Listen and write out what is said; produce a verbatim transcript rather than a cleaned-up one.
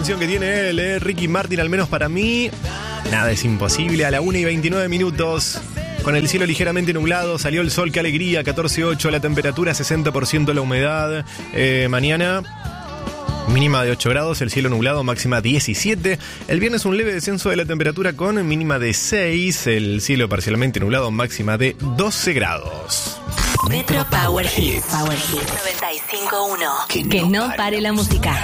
canción que tiene él, ¿eh? Ricky Martin, al menos para mí. Nada es imposible. A la una y veintinueve minutos. Con el cielo ligeramente nublado, salió el sol, qué alegría, catorce ocho, la temperatura sesenta por ciento, la humedad. Eh, mañana, mínima de ocho grados, el cielo nublado, máxima diecisiete. El viernes un leve descenso de la temperatura con mínima de seis, el cielo parcialmente nublado, máxima de doce grados. Metro Power Hits. Power Hits noventa y cinco punto uno. Que no pare la música.